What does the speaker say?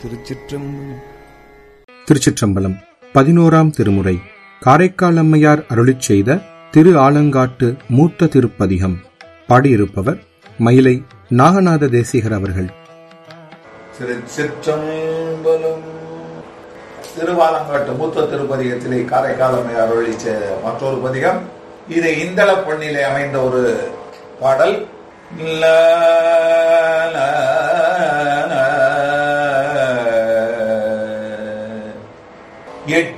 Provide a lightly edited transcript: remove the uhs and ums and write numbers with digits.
திருச்சிற்றம்பலம். 11ஆம் திருமுறை காரைக்கால் அம்மையார் அருளிச் செய்த திரு ஆலங்காட்டு மூத்த திருப்பதிகம். பாடியிருப்பவர் மயிலை நாகநாத தேசிகர் அவர்கள். திருச்சிற்றம்பலம். திருவாலங்காட்டு மூத்த திருப்பதிகத்திலே காரைக்கால் அம்மையார் அருளிச் செய்த மற்றொரு பதிகம். இது இந்தள பண்ணிலே அமைந்த ஒரு பாடல்.